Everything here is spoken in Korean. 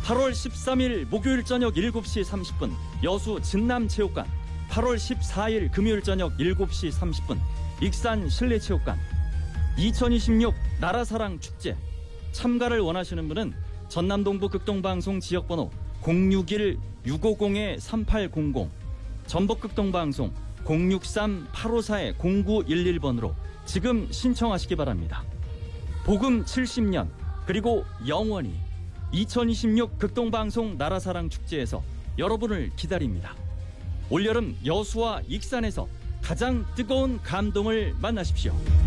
8월 13일 목요일 저녁 7시 30분 여수 진남체육관, 8월 14일 금요일 저녁 7시 30분 익산 실내체육관, 2026 나라사랑 축제 참가를 원하시는 분은 전남동부 극동방송 지역번호 061-650-3800, 전북극동방송 063-854-0911번으로 지금 신청하시기 바랍니다. 복음 70년 그리고 영원히 2026 극동방송 나라사랑 축제에서 여러분을 기다립니다. 올여름 여수와 익산에서 가장 뜨거운 감동을 만나십시오.